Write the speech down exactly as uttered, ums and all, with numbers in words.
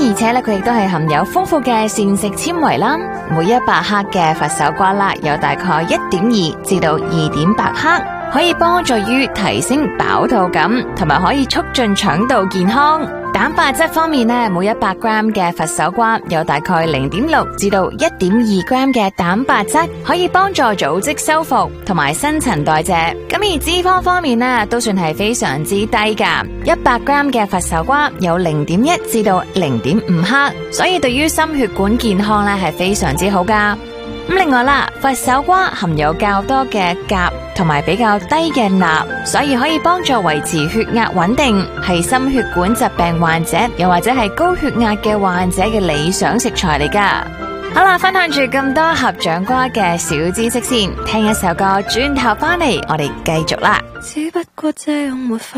而且咧佢亦都係含有豐富嘅膳食纖維啦。每一百克嘅佛手瓜啦，有大概一點二至到二點八克，可以幫助於提升飽肚感，同埋可以促進腸道健康。蛋白質方面呢，每一百 gram 嘅佛手瓜有大概零點六至到一點二 gram 嘅蛋白質，可以幫助組織修復同埋新陳代謝。咁而脂肪方面呢，都算係非常之低㗎，一百 gram 嘅佛手瓜有零點一至到零點五克，所以對於心血管健康呢係非常之好㗎。咁另外啦，佛手瓜含有較多嘅鉀同埋比較低嘅鈉，所以可以幫助維持血壓穩定，係心血管疾病患者又或者係高血壓嘅患者嘅理想食材嚟噶。好啦，分享住咁多合掌瓜嘅小知識先，聽一首歌轉頭翻嚟，我哋繼續啦。 只不過這樣沒法